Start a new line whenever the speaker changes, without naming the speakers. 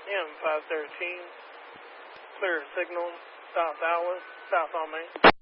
M513, clear signal, South Dallas, south on Main.